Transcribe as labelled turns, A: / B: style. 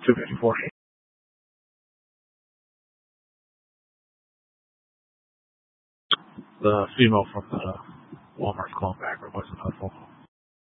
A: 254. The female from the Walmart called back requesting